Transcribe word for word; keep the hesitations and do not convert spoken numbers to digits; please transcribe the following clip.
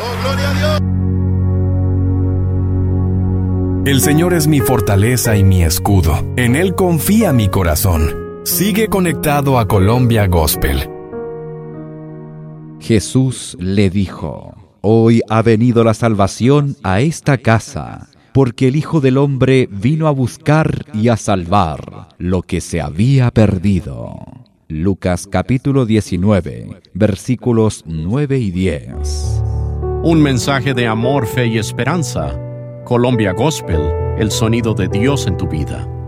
¡Oh, gloria a Dios! El Señor es mi fortaleza y mi escudo. En Él confía mi corazón. Sigue conectado a Colombia Gospel. Jesús le dijo: Hoy ha venido la salvación a esta casa, porque el Hijo del Hombre vino a buscar y a salvar lo que se había perdido. Lucas capítulo diecinueve, versículos nueve y diez. Un mensaje de amor, fe y esperanza. Colombia Gospel, el sonido de Dios en tu vida.